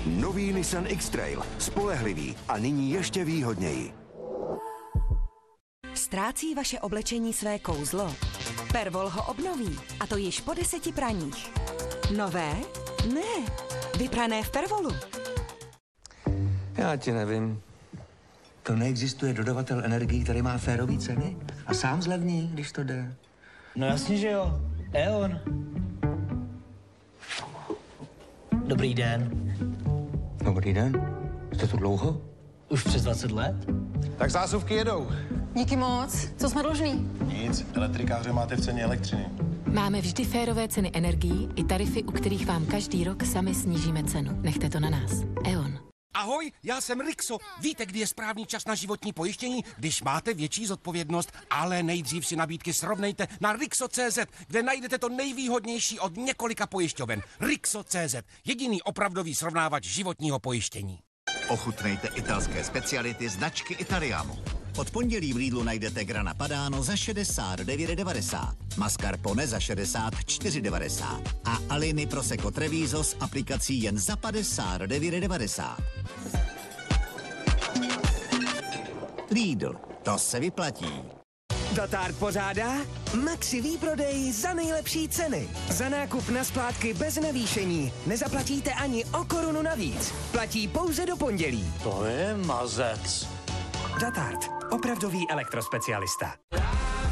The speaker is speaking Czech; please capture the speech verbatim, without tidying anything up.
Nový Nissan X-Trail. Spolehlivý a nyní ještě výhodněji. Ztrácí vaše oblečení své kouzlo? Pervol ho obnoví, a to již po deseti praních. Nové? Ne. Vyprané v Pervolu. Já ti nevím. To neexistuje dodavatel energií, který má férový ceny a sám zlevní, když to jde. No jasně, že jo. E.ON. Dobrý den. Dobrý den. Jste tu dlouho? Už přes dvacet let? Tak zásuvky jedou. Díky moc. Co jsme dlužní? Nic, elektrikáře máte v ceně elektřiny. Máme vždy férové ceny energií i tarify, u kterých vám každý rok sami snížíme cenu. Nechte to na nás. E.ON. Ahoj, já jsem Rixo. Víte, kdy je správný čas na životní pojištění? Když máte větší zodpovědnost, ale nejdřív si nabídky srovnejte na Rixo tečka cé zet, kde najdete to nejvýhodnější od několika pojišťoven. Rixo tečka cé zet, jediný opravdový srovnávač životního pojištění. Ochutnejte italské speciality značky Italiamo. Od pondělí v Lidlu najdete Grana Padano za šedesát devět devadesát, mascarpone za šedesát čtyři devadesát a Alini Prosecco Treviso s aplikací jen za padesát devět devadesát. Lidl, to se vyplatí. Datár pořádá Maxi výprodej za nejlepší ceny. Za nákup na splátky bez navýšení nezaplatíte ani o korunu navíc. Platí pouze do pondělí. To je mazec. Datard, opravdový elektrospecialista.